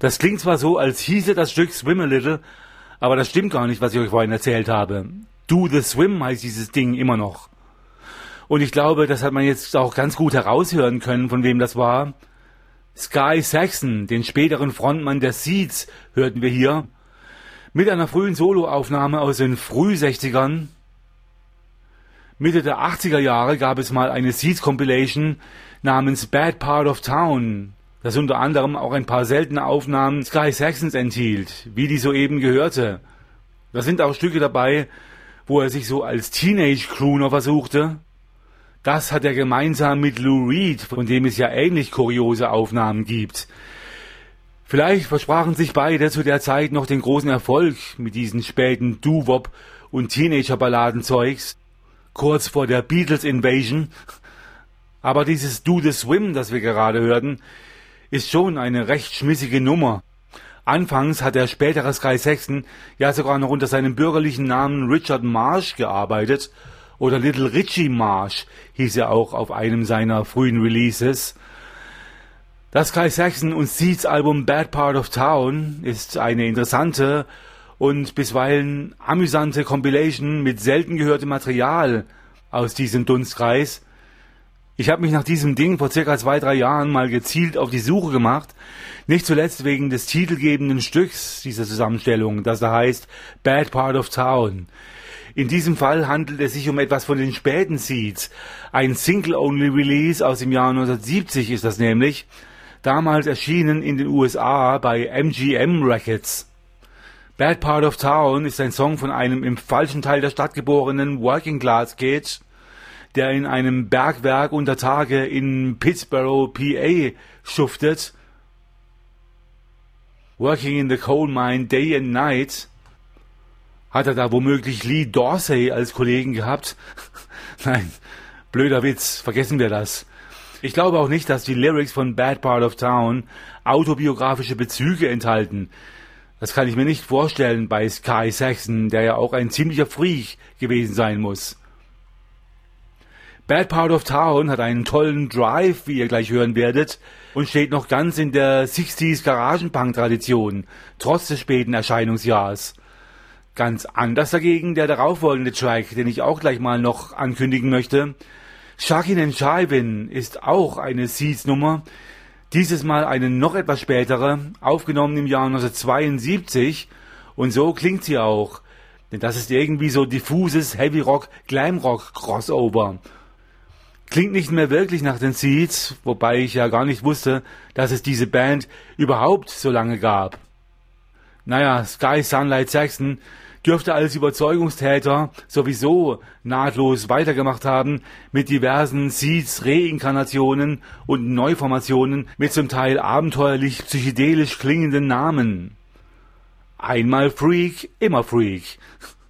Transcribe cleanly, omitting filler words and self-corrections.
Das klingt zwar so, als hieße das Stück Swim a Little, aber das stimmt gar nicht, was ich euch vorhin erzählt habe. Do the Swim heißt dieses Ding immer noch. Und ich glaube, das hat man jetzt auch ganz gut heraushören können, von wem das war. Sky Saxon, den späteren Frontmann der Seeds, hörten wir hier. Mit einer frühen Soloaufnahme aus den Früh-60ern. Mitte der 80er Jahre gab es mal eine Seeds-Compilation namens Bad Part of Town, das unter anderem auch ein paar seltene Aufnahmen Sky Saxons enthielt, wie die soeben gehörte. Da sind auch Stücke dabei, wo er sich so als Teenage-Crooner versuchte. Das hat er gemeinsam mit Lou Reed, von dem es ja ähnlich kuriose Aufnahmen gibt. Vielleicht versprachen sich beide zu der Zeit noch den großen Erfolg mit diesen späten Doo-Wop und Teenager-Balladenzeugs, kurz vor der Beatles-Invasion. Aber dieses Do the Swim, das wir gerade hörten, ist schon eine recht schmissige Nummer. Anfangs hat der spätere Sky Saxon ja sogar noch unter seinem bürgerlichen Namen Richard Marsh gearbeitet, oder Little Richie Marsh hieß er auch auf einem seiner frühen Releases. Das Sky Saxon und Seeds Album Bad Part of Town ist eine interessante und bisweilen amüsante Compilation mit selten gehörtem Material aus diesem Dunstkreis. Ich habe mich nach diesem Ding vor circa 2-3 Jahren mal gezielt auf die Suche gemacht, nicht zuletzt wegen des titelgebenden Stücks dieser Zusammenstellung, das da heißt Bad Part of Town. In diesem Fall handelt es sich um etwas von den späten Seeds. Ein Single-Only-Release aus dem Jahr 1970 ist das nämlich, damals erschienen in den USA bei MGM Records. Bad Part of Town ist ein Song von einem im falschen Teil der Stadt geborenen Working-Class-Kid, der in einem Bergwerk unter Tage in Pittsburgh, PA schuftet. Working in the coal mine day and night. Hat er da womöglich Lee Dorsey als Kollegen gehabt? Nein, blöder Witz, vergessen wir das. Ich glaube auch nicht, dass die Lyrics von Bad Part of Town autobiografische Bezüge enthalten. Das kann ich mir nicht vorstellen bei Sky Saxon, der ja auch ein ziemlicher Freak gewesen sein muss. Bad Part of Town hat einen tollen Drive, wie ihr gleich hören werdet, und steht noch ganz in der 60s Garagenpunk-Tradition, trotz des späten Erscheinungsjahrs. Ganz anders dagegen der darauffolgende Track, den ich auch gleich mal noch ankündigen möchte. Shuckin' and Jivin' ist auch eine Seeds-Nummer, dieses Mal eine noch etwas spätere, aufgenommen im Jahr 1972, und so klingt sie auch, denn das ist irgendwie so diffuses Heavy-Rock-Glam-Rock-Crossover. Klingt nicht mehr wirklich nach den Seeds, wobei ich ja gar nicht wusste, dass es diese Band überhaupt so lange gab. Naja, Sky Sunlight Saxon dürfte als Überzeugungstäter sowieso nahtlos weitergemacht haben mit diversen Seeds-Reinkarnationen und Neuformationen mit zum Teil abenteuerlich psychedelisch klingenden Namen. Einmal Freak, immer Freak.